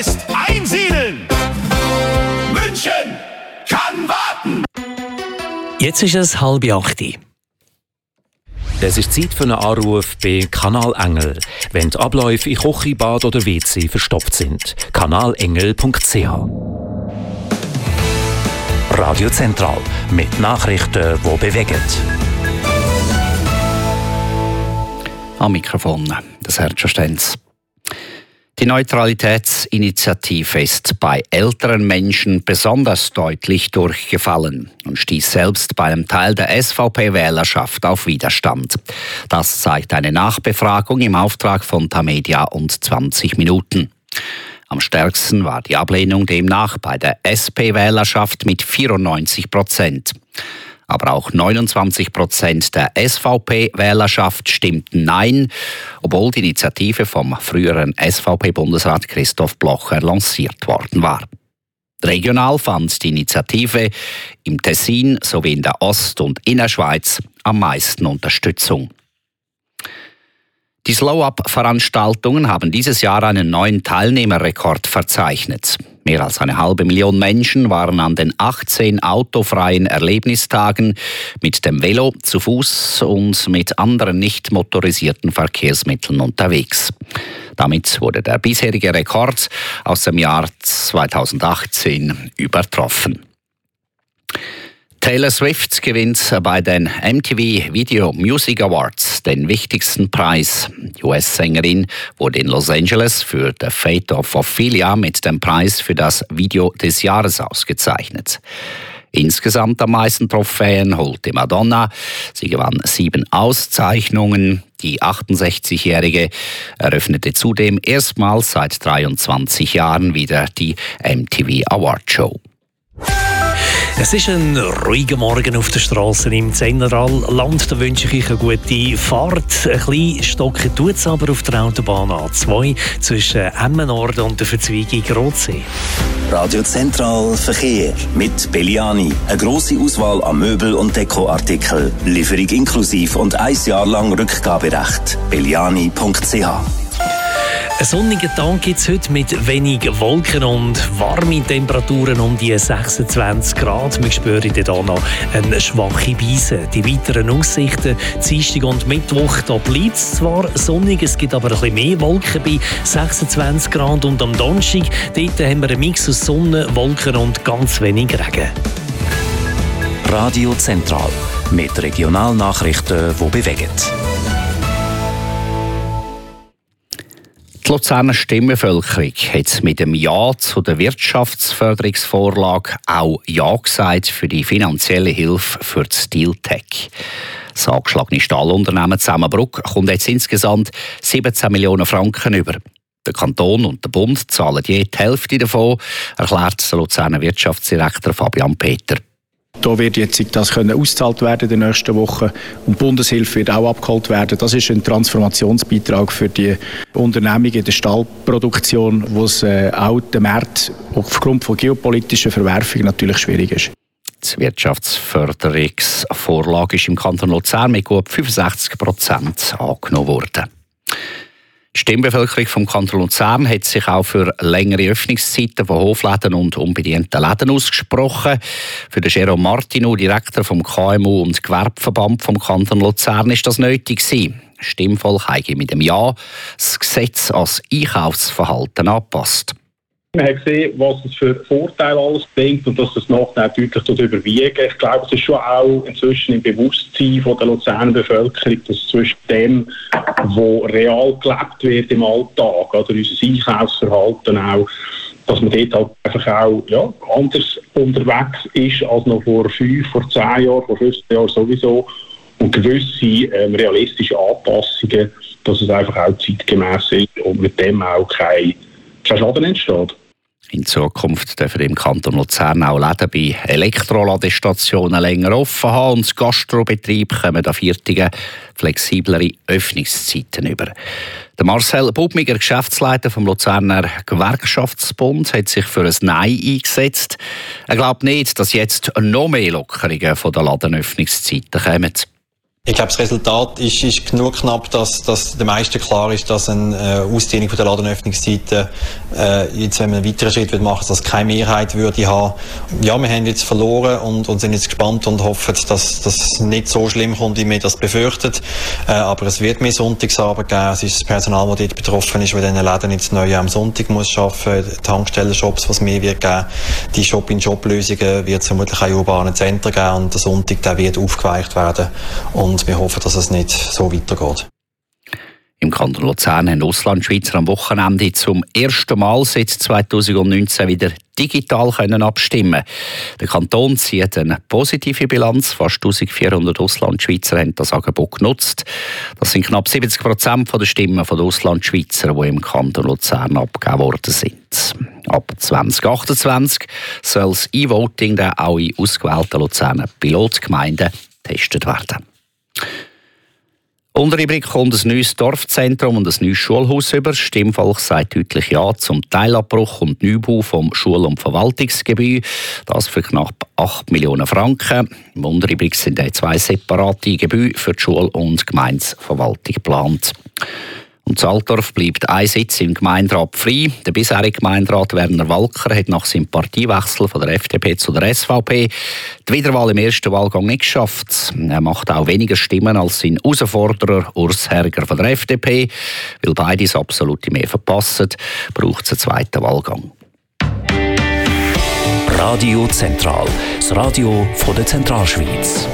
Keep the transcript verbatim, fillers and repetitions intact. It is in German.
Einsiedeln! München kann warten! Jetzt ist es halb acht. Es ist Zeit für einen Anruf bei Kanal Engel, wenn die Abläufe in Küche, Bad oder W C verstopft sind. kanalengel punkt c h Radio Zentral mit Nachrichten, die bewegen. Am Mikrofon, das Sergio Stenz. Die Neutralitätsinitiative ist bei älteren Menschen besonders deutlich durchgefallen und stieß selbst bei einem Teil der S V P-Wählerschaft auf Widerstand. Das zeigt eine Nachbefragung im Auftrag von Tamedia und zwanzig Minuten. Am stärksten war die Ablehnung demnach bei der S P-Wählerschaft mit vierundneunzig Prozent. Aber auch neunundzwanzig Prozent der S V P-Wählerschaft stimmten Nein, obwohl die Initiative vom früheren S V P-Bundesrat Christoph Blocher lanciert worden war. Regional fand die Initiative im Tessin sowie in der Ost- und Innerschweiz am meisten Unterstützung. Die Slow-Up-Veranstaltungen haben dieses Jahr einen neuen Teilnehmerrekord verzeichnet. Mehr als eine halbe Million Menschen waren an den achtzehn autofreien Erlebnistagen mit dem Velo, zu Fuß und mit anderen nicht motorisierten Verkehrsmitteln unterwegs. Damit wurde der bisherige Rekord aus dem Jahr zweitausendachtzehn übertroffen. Taylor Swift gewinnt bei den M T V Video Music Awards den wichtigsten Preis. Die U S-Sängerin wurde in Los Angeles für The Fate of Ophelia mit dem Preis für das Video des Jahres ausgezeichnet. Insgesamt am meisten Trophäen holte Madonna. Sie gewann sieben Auszeichnungen. Die achtundsechzigjährige eröffnete zudem erstmals seit dreiundzwanzig Jahren wieder die M T V Award Show. Es ist ein ruhiger Morgen auf der Straße im Zehnerland. Da wünsche ich euch eine gute Fahrt. Ein bisschen stocken tut es aber auf der Autobahn A zwei zwischen Emmenord und der Verzweigung Rotsee. Radio Zentral Verkehr mit Belliani. Eine grosse Auswahl an Möbel- und Dekoartikeln. Lieferung inklusiv und ein Jahr lang Rückgaberecht. belliani punkt c h. Einen sonnigen Tag gibt es heute mit wenig Wolken und warme Temperaturen um die sechsundzwanzig Grad. Wir spüren hier noch eine schwache Beise. Die weiteren Aussichten, Dienstag und Mittwoch, da bleibt es zwar sonnig, es gibt aber ein bisschen mehr Wolken bei sechsundzwanzig Grad. Und am Donnerstag, dort haben wir einen Mix aus Sonne, Wolken und ganz wenig Regen. Radio Zentral mit Regionalnachrichten, die bewegen. Die Luzerner Stimmbevölkerung hat mit dem Ja zu der Wirtschaftsförderungsvorlage auch Ja gesagt für die finanzielle Hilfe für die Steeltech. Das angeschlagene Stahlunternehmen Zusammenbruck kommt jetzt insgesamt siebzehn Millionen Franken über. Der Kanton und der Bund zahlen je die Hälfte davon, erklärt der Luzerner Wirtschaftsdirektor Fabian Peter. Da wird jetzt das können ausgezahlt werden in den nächsten Wochen und die Bundeshilfe wird auch abgeholt werden. Das ist ein Transformationsbeitrag für die Unternehmungen in der Stahlproduktion, wo es äh, auch der Markt aufgrund von geopolitischen Verwerfungen natürlich schwierig ist. Die Wirtschaftsförderungsvorlage ist im Kanton Luzern mit gut fünfundsechzig Prozent angenommen worden. Die Stimmbevölkerung vom Kanton Luzern hat sich auch für längere Öffnungszeiten von Hofläden und unbedienten Läden ausgesprochen. Für den Jerome Martineau, Direktor vom K M U und Gewerbeverband vom Kanton Luzern, ist das nötig gewesen. Stimmvolk habe mit dem Ja das Gesetz als Einkaufsverhalten angepasst. Man hat gesehen, was es für Vorteile alles bringt und dass das Nachteil deutlich überwiegen. Ich glaube, es ist schon auch inzwischen im Bewusstsein von der Luzerner Bevölkerung, dass zwischen dem, was real gelebt wird im Alltag, oder unser Einkaufsverhalten auch, dass man dort halt einfach auch ja, anders unterwegs ist als noch vor fünf, vor zehn Jahren, vor fünfzehn Jahren sowieso. Und gewisse ähm, realistische Anpassungen, dass es einfach auch zeitgemäß ist und mit dem auch kein, kein Schaden entsteht. In Zukunft dürfen im Kanton Luzern auch Läden bei Elektroladestationen länger offen haben und Gastrobetriebe kommen an Viertigen flexiblere Öffnungszeiten über. Der Marcel Bubmiger, Geschäftsleiter vom Luzerner Gewerkschaftsbund, hat sich für ein Nein eingesetzt. Er glaubt nicht, dass jetzt noch mehr Lockerungen von der Ladenöffnungszeiten kommen. Ich glaube, das Resultat ist, ist genug knapp, dass, dass den meisten klar ist, dass eine äh, Ausdehnung von der Ladenöffnungszeiten, äh, jetzt, wenn man einen weiteren Schritt machen würde, dass keine Mehrheit würde haben. Ja, wir haben jetzt verloren und, und sind jetzt gespannt und hoffen, dass das nicht so schlimm kommt, wie wir das befürchtet. Äh, aber es wird mehr Sonntagsarbeit geben. Es ist das Personal, das dort betroffen ist, weil diesen Läden jetzt neu am Sonntag muss arbeiten, Tankstellen-Shops, was mehr wird geben. Die Shop-in-Shop-Lösungen wird es vermutlich auch in urbanen Zentren geben und der Sonntag, der wird aufgeweicht werden. Und Und wir hoffen, dass es nicht so weitergeht. Im Kanton Luzern haben Auslandschweizer am Wochenende zum ersten Mal seit zweitausendneunzehn wieder digital können abstimmen. Der Kanton zieht eine positive Bilanz. Fast eintausendvierhundert Auslandschweizer haben das Angebot genutzt. Das sind knapp siebzig Prozent der Stimmen der Auslandschweizer, die im Kanton Luzern abgegeben worden sind. Ab zwanzig achtundzwanzig soll das E-Voting dann auch in ausgewählten Luzerner Pilotgemeinden getestet werden. Unteribrig kommt ein neues Dorfzentrum und ein neues Schulhaus über. Das Stimmvolk sagt deutlich Ja zum Teilabbruch und Neubau vom Schul- und Verwaltungsgebäude. Das für knapp acht Millionen Franken. Im Unteribrig sind zwei separate Gebäude für die Schul- und Gemeindeverwaltung geplant. Und in Altdorf bleibt ein Sitz im Gemeinderat frei. Der bisherige Gemeinderat Werner Walker hat nach seinem Partiewechsel von der F D P zu der S V P die Wiederwahl im ersten Wahlgang nicht geschafft. Er macht auch weniger Stimmen als sein Herausforderer Urs Herger von der F D P. Weil beide das absolute Mehr verpassen, braucht es einen zweiten Wahlgang. Radio Zentral, das Radio von der Zentralschweiz.